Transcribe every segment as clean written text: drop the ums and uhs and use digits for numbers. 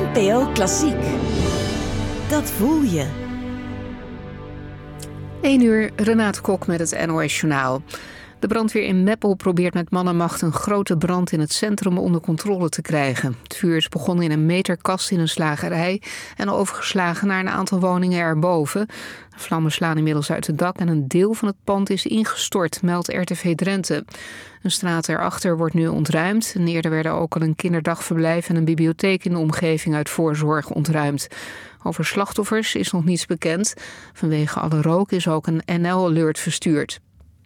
NPO Klassiek. Dat voel je. 1 uur, Renate Kok met het NOS Journaal. De brandweer in Meppel probeert met man en macht een grote brand in het centrum onder controle te krijgen. Het vuur is begonnen in een meterkast in een slagerij en overgeslagen naar een aantal woningen erboven. De vlammen slaan inmiddels uit het dak en een deel van het pand is ingestort, meldt RTV Drenthe. Een straat erachter wordt nu ontruimd. En eerder werden ook al een kinderdagverblijf en een bibliotheek in de omgeving uit voorzorg ontruimd. Over slachtoffers is nog niets bekend. Vanwege alle rook is ook een NL-alert verstuurd.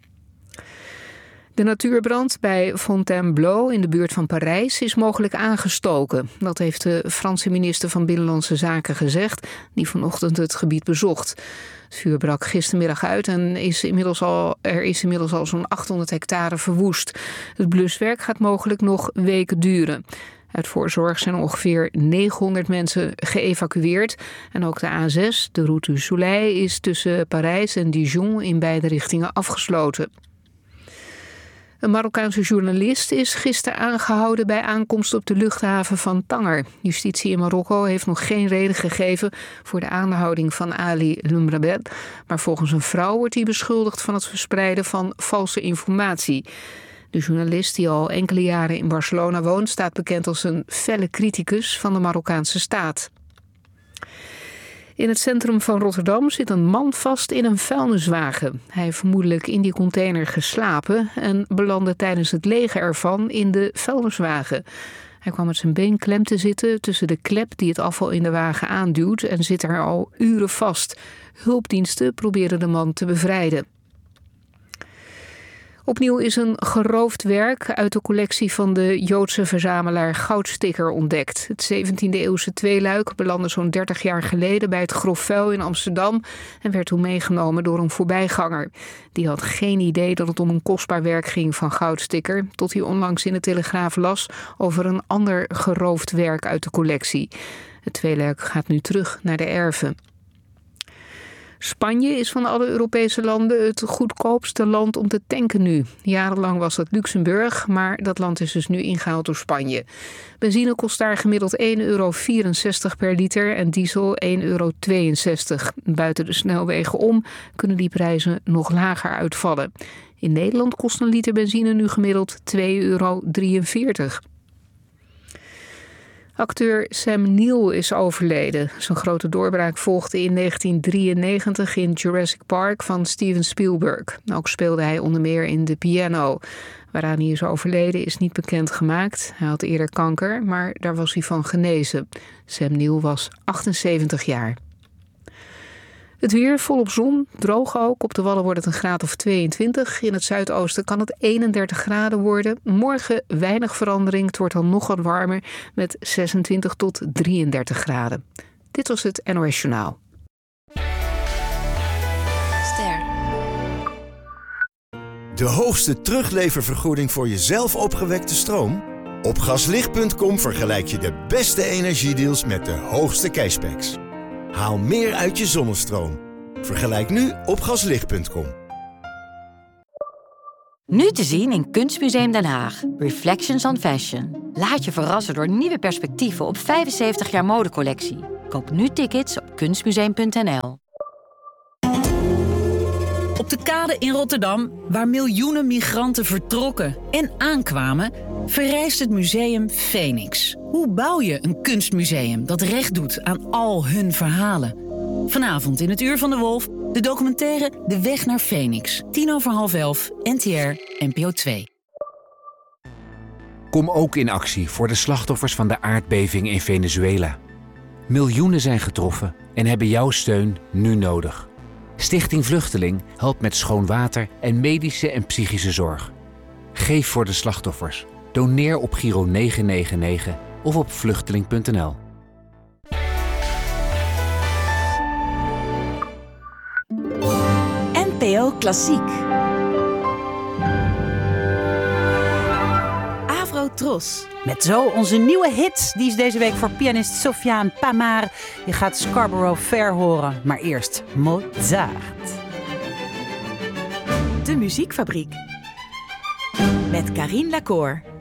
De natuurbrand bij Fontainebleau in de buurt van Parijs is mogelijk aangestoken. Dat heeft de Franse minister van Binnenlandse Zaken gezegd, die vanochtend het gebied bezocht. Het vuur brak gistermiddag uit en er is inmiddels al zo'n 800 hectare verwoest. Het bluswerk gaat mogelijk nog weken duren. Uit voorzorg zijn ongeveer 900 mensen geëvacueerd. En ook de A6, de Route du Soleil, is tussen Parijs en Dijon in beide richtingen afgesloten. Een Marokkaanse journalist is gisteren aangehouden bij aankomst op de luchthaven van Tanger. Justitie in Marokko heeft nog geen reden gegeven voor de aanhouding van Ali Lumrabet. Maar volgens een vrouw wordt hij beschuldigd van het verspreiden van valse informatie. De journalist, die al enkele jaren in Barcelona woont, staat bekend als een felle criticus van de Marokkaanse staat. In het centrum van Rotterdam zit een man vast in een vuilniswagen. Hij heeft vermoedelijk in die container geslapen en belandde tijdens het legen ervan in de vuilniswagen. Hij kwam met zijn been klem te zitten tussen de klep die het afval in de wagen aanduwt en zit er al uren vast. Hulpdiensten proberen de man te bevrijden. Opnieuw is een geroofd werk uit de collectie van de Joodse verzamelaar Goudsticker ontdekt. Het 17e-eeuwse tweeluik belandde zo'n 30 jaar geleden bij het Grof Vuil in Amsterdam en werd toen meegenomen door een voorbijganger. Die had geen idee dat het om een kostbaar werk ging van Goudsticker, tot hij onlangs in de Telegraaf las over een ander geroofd werk uit de collectie. Het tweeluik gaat nu terug naar de erven. Spanje is van alle Europese landen het goedkoopste land om te tanken nu. Jarenlang was dat Luxemburg, maar dat land is dus nu ingehaald door Spanje. Benzine kost daar gemiddeld €1,64 per liter en diesel €1,62. Buiten de snelwegen om kunnen die prijzen nog lager uitvallen. In Nederland kost een liter benzine nu gemiddeld €2,43. Acteur Sam Neill is overleden. Zijn grote doorbraak volgde in 1993 in Jurassic Park van Steven Spielberg. Ook speelde hij onder meer in The Piano. Waaraan hij is overleden is niet bekend gemaakt. Hij had eerder kanker, maar daar was hij van genezen. Sam Neill was 78 jaar. Het weer volop zon, droog ook. Op de Wallen wordt het een graad of 22. In het zuidoosten kan het 31 graden worden. Morgen weinig verandering. Het wordt dan nog wat warmer met 26 tot 33 graden. Dit was het NOS Journaal. Ster. De hoogste terugleververgoeding voor je zelf opgewekte stroom? Op Gaslicht.com vergelijk je de beste energiedeals met de hoogste cashbacks. Haal meer uit je zonnestroom. Vergelijk nu op Gaslicht.com. Nu te zien in Kunstmuseum Den Haag. Reflections on Fashion. Laat je verrassen door nieuwe perspectieven op 75 jaar modecollectie. Koop nu tickets op kunstmuseum.nl. Op de kade in Rotterdam, waar miljoenen migranten vertrokken en aankwamen, verrijst het museum Phoenix. Hoe bouw je een kunstmuseum dat recht doet aan al hun verhalen? Vanavond in het Uur van de Wolf, de documentaire De Weg naar Phoenix. 11:10, NTR, NPO 2. Kom ook in actie voor de slachtoffers van de aardbeving in Venezuela. Miljoenen zijn getroffen en hebben jouw steun nu nodig. Stichting Vluchteling helpt met schoon water en medische en psychische zorg. Geef voor de slachtoffers. Doneer op Giro 999 of op vluchteling.nl. NPO Klassiek. Avro-Tros. Met zo onze nieuwe hits. Die is deze week voor pianist Sofiane Pamar. Je gaat Scarborough Fair horen, maar eerst Mozart. De Muziekfabriek. Met Carine Lacour.